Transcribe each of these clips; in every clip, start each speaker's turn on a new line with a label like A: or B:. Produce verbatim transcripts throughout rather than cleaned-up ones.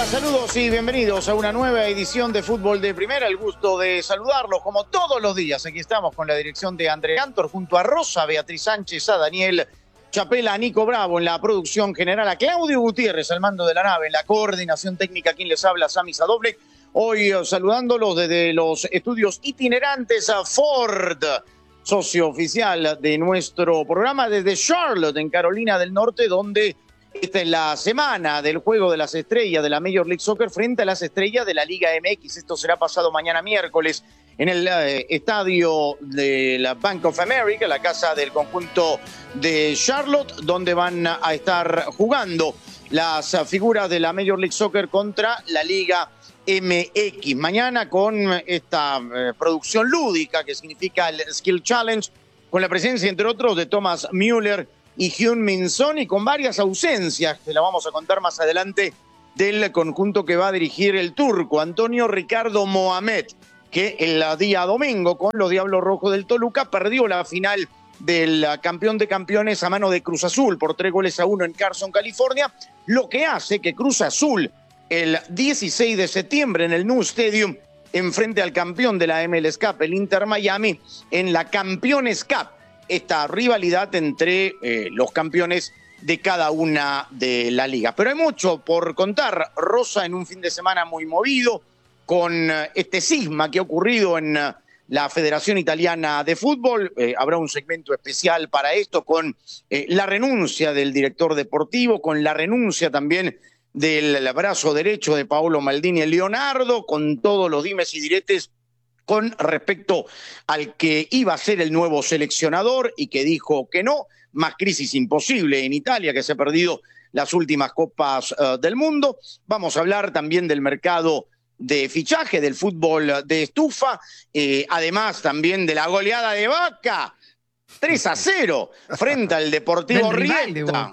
A: Saludos y bienvenidos a una nueva edición de Fútbol de Primera. El gusto de saludarlos como todos los días. Aquí estamos con la dirección de André Cantor, junto a Rosa, Beatriz Sánchez, a Daniel Chapela, a Nico Bravo en la producción general, a Claudio Gutiérrez al mando de la nave, en la coordinación técnica, quien les habla, Sami Sadovlek. Hoy saludándolos desde los estudios itinerantes a Ford, socio oficial de nuestro programa, desde Charlotte, en Carolina del Norte, donde esta es la semana del Juego de las Estrellas de la Major League Soccer frente a las estrellas de la Liga M X. Esto será pasado mañana miércoles en el eh, estadio de la Bank of America, la casa del conjunto de Charlotte, donde van a estar jugando las figuras de la Major League Soccer contra la Liga M X. Mañana con esta eh, producción lúdica que significa el Skill Challenge, con la presencia, entre otros, de Thomas Müller y Heung-min Son, y con varias ausencias, que la vamos a contar más adelante, del conjunto que va a dirigir el turco Antonio Ricardo Mohamed, que el día domingo con los Diablos Rojos del Toluca perdió la final del campeón de campeones a mano de Cruz Azul por tres goles a uno en Carson, California, lo que hace que Cruz Azul el dieciséis de septiembre en el New Stadium enfrente al campeón de la M L S Cup, el Inter Miami, en la Campeones Cup, esta rivalidad entre eh, los campeones de cada una de las ligas. Pero hay mucho por contar, Rosa, en un fin de semana muy movido, con eh, este cisma que ha ocurrido en eh, la Federación Italiana de Fútbol. Eh, habrá un segmento especial para esto, con eh, la renuncia del director deportivo, con la renuncia también del brazo derecho de Paolo Maldini, el Leonardo, con todos los dimes y diretes con respecto al que iba a ser el nuevo seleccionador y que dijo que no. Más crisis imposible en Italia, que se ha perdido las últimas copas uh, del mundo. Vamos a hablar también del mercado de fichaje, del fútbol de estufa, eh, además también de la goleada de Boca, tres a cero, frente al Deportivo Rieta.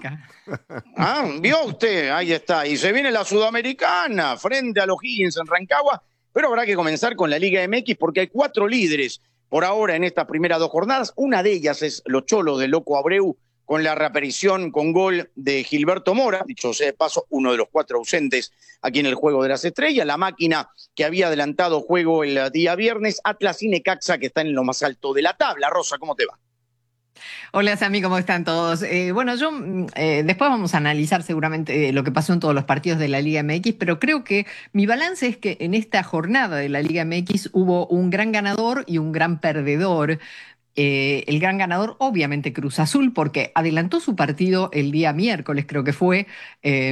A: Ah, ¿vio usted? Ahí está. Y se viene la Sudamericana, frente a los Higgins en Rancagua. Pero habrá que comenzar con la Liga M X porque hay cuatro líderes por ahora en estas primeras dos jornadas. Una de ellas es los Cholos de Loco Abreu, con la reaparición con gol de Gilberto Mora, dicho sea de paso, uno de los cuatro ausentes aquí en el Juego de las Estrellas. La máquina que había adelantado juego el día viernes, Atlas y Necaxa, que están en lo más alto de la tabla. Rosa, ¿cómo te va?
B: Hola Sami, ¿cómo están todos? Eh, bueno, yo eh, después vamos a analizar seguramente eh, lo que pasó en todos los partidos de la Liga M X, pero creo que mi balance es que en esta jornada de la Liga M X hubo un gran ganador y un gran perdedor. Eh, el gran ganador, obviamente, Cruz Azul, porque adelantó su partido el día miércoles, creo que fue, eh,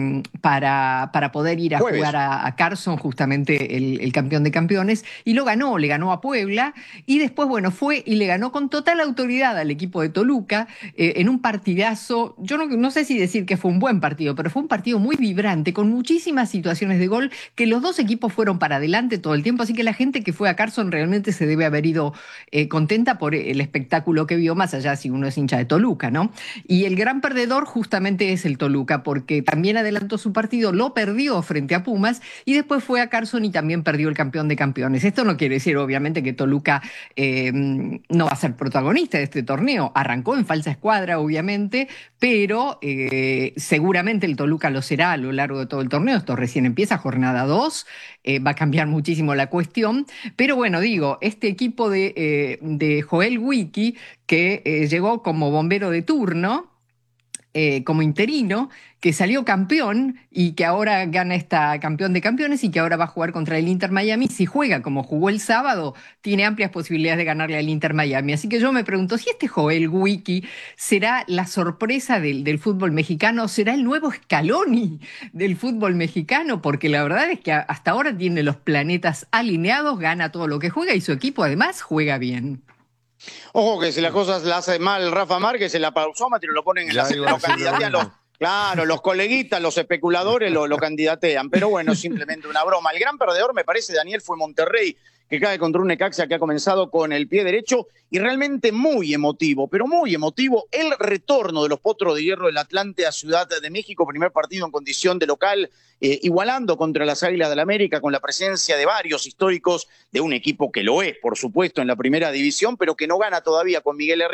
B: para, para poder ir a Jueves. jugar a, a Carson, justamente el, el campeón de campeones, y lo ganó, le ganó a Puebla, y después, bueno, fue y le ganó con total autoridad al equipo de Toluca, eh, en un partidazo. Yo no, no sé si decir que fue un buen partido, pero fue un partido muy vibrante, con muchísimas situaciones de gol, que los dos equipos fueron para adelante todo el tiempo, así que la gente que fue a Carson realmente se debe haber ido eh, contenta por el espectáculo que vio, más allá si uno es hincha de Toluca, ¿no? Y el gran perdedor justamente es el Toluca, porque también adelantó su partido, lo perdió frente a Pumas y después fue a Carson y también perdió el campeón de campeones. Esto no quiere decir, obviamente, que Toluca eh, no va a ser protagonista de este torneo. Arrancó en falsa escuadra, obviamente, pero eh, seguramente el Toluca lo será a lo largo de todo el torneo. Esto recién empieza, jornada dos, eh, va a cambiar muchísimo la cuestión. Pero bueno, digo, este equipo de, eh, de Joel Wiki, que eh, llegó como bombero de turno, eh, como interino, que salió campeón y que ahora gana esta campeón de campeones y que ahora va a jugar contra el Inter Miami. Si juega como jugó el sábado, tiene amplias posibilidades de ganarle al Inter Miami. Así que yo me pregunto si este Joel Wiki será la sorpresa del, del fútbol mexicano, será el nuevo Scaloni del fútbol mexicano, porque la verdad es que hasta ahora tiene los planetas alineados, gana todo lo que juega y su equipo además juega bien.
A: Ojo que si las cosas las hace mal Rafa Márquez, el apausómetro lo ponen en ya la lo candidatean los, claro, los coleguitas, los especuladores lo, lo candidatean, pero bueno, simplemente una broma. El gran perdedor, me parece, Daniel, fue Monterrey, que cae contra un Necaxa que ha comenzado con el pie derecho y realmente muy emotivo, pero muy emotivo el retorno de los Potros de Hierro del Atlante a Ciudad de México, primer partido en condición de local, eh, igualando contra las Águilas del América con la presencia de varios históricos de un equipo que lo es, por supuesto, en la primera división, pero que no gana todavía con Miguel Herrera,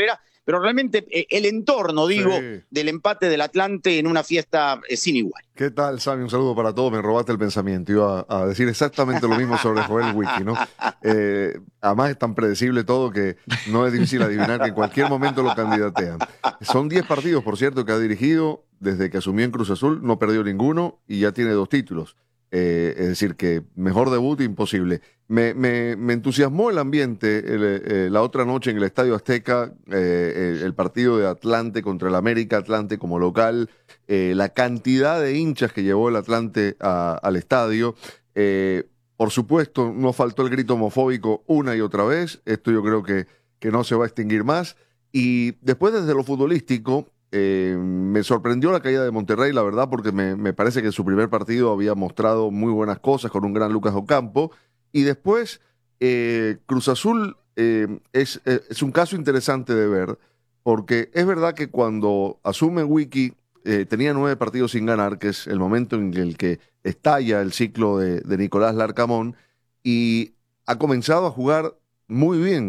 A: pero realmente eh, el entorno, digo,
C: Sí.
A: del empate del Atlante en una fiesta eh, sin igual.
C: ¿Qué tal, Sammy? Un saludo para todos. Me robaste el pensamiento. Iba a, a decir exactamente lo mismo sobre Joel Wiki, ¿no? Eh, además es tan predecible todo que no es difícil adivinar que en cualquier momento lo candidatean. Son diez partidos, por cierto, que ha dirigido desde que asumió en Cruz Azul. No perdió ninguno y ya tiene dos títulos. Eh, es decir, que mejor debut imposible. Me, me, me entusiasmó el ambiente el, eh, la otra noche en el Estadio Azteca, eh, el, el partido de Atlante contra el América, Atlante como local, eh, la cantidad de hinchas que llevó el Atlante a, al estadio. Eh, por supuesto, no faltó el grito homofóbico una y otra vez. Esto yo creo que, que no se va a extinguir más. Y después, desde lo futbolístico, Eh, me sorprendió la caída de Monterrey, la verdad, porque me, me parece que en su primer partido había mostrado muy buenas cosas con un gran Lucas Ocampo. Y después, eh, Cruz Azul eh, es, eh, es un caso interesante de ver, porque es verdad que cuando asume Wiki eh, tenía nueve partidos sin ganar, que es el momento en el que estalla el ciclo de, de Nicolás Larcamón, y ha comenzado a jugar muy bien.